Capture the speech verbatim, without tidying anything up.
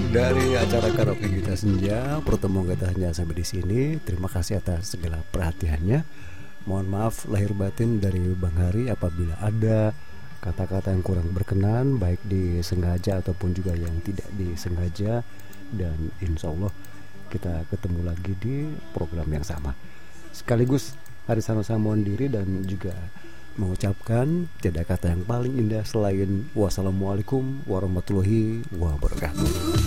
Dari acara karaoke kita senja, pertemuan kita hanya sampai di sini. Terima kasih atas segala perhatiannya. Mohon maaf lahir batin dari Bang Hari apabila ada kata-kata yang kurang berkenan, baik disengaja ataupun juga yang tidak disengaja. Dan insya Allah kita ketemu lagi di program yang sama. Sekaligus hari sama-sama mohon diri dan juga mengucapkan tidak kata yang paling indah selain wassalamualaikum warahmatullahi wabarakatuh.